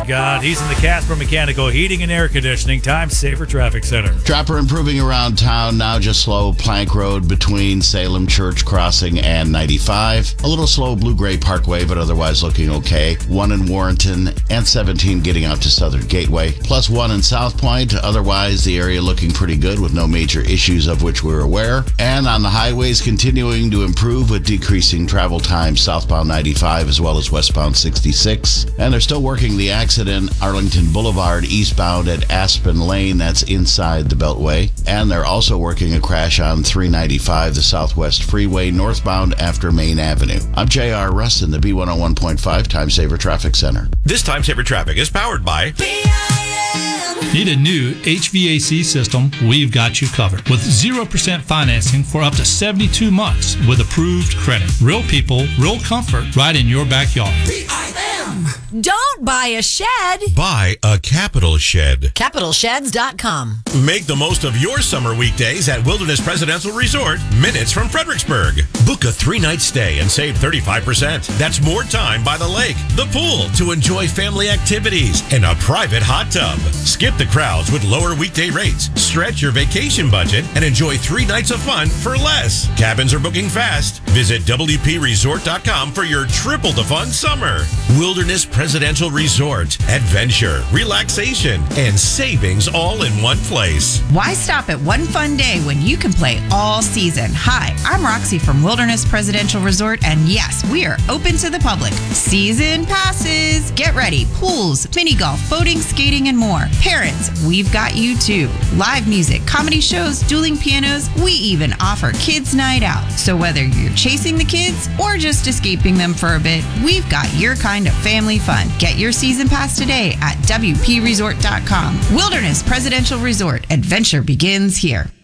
Scott. He's in the Casper Mechanical Heating and Air Conditioning Time Saver Traffic Center. Trapper improving around town, now just slow Plank Road between Salem Church Crossing and 95. A little slow Blue Gray Parkway, but otherwise looking okay. 1 in Warrenton and 17 getting out to Southern Gateway. Plus 1 in South Point. Otherwise, the area looking pretty good with no major issues of which we're aware. And on the highways, continuing to improve with decreasing travel time southbound 95 as well as westbound 66. And they're still working the accident Arlington Boulevard eastbound at Aspen Lane. That's inside the Beltway. And they're also working a crash on 395, the Southwest Freeway, northbound after Main Avenue. I'm J.R. Rustin, the B101.5 Time Saver Traffic Center. This Time Saver Traffic is powered by Need a new HVAC system? We've got you covered with 0% financing for up to 72 months with approved credit. Real people, real comfort, right in your backyard. Don't buy a shed. Buy a Capital Shed. CapitalSheds.com. Make the most of your summer weekdays at Wilderness Presidential Resort, minutes from Fredericksburg. Book a 3-night stay and save 35%. That's more time by the lake, the pool, to enjoy family activities, and a private hot tub. Skip the crowds with lower weekday rates. Stretch your vacation budget and enjoy 3 nights of fun for less. Cabins are booking fast. Visit WPResort.com for your triple the fun summer. Wilderness Presidential Resort. Adventure, relaxation, and savings all in one place. Why stop at one fun day when you can play all season? Hi, I'm Roxy from Wilderness Presidential Resort, and yes, we are open to the public. Season passes. Get ready. Pools, mini golf, boating, skating, and more. Parents, we've got you too. Live music, comedy shows, dueling pianos. We even offer kids' night out. So whether you're chasing the kids or just escaping them for a bit, we've got your kind of family fun. Get your season pass today at WPResort.com. Wilderness Presidential Resort. Adventure begins here.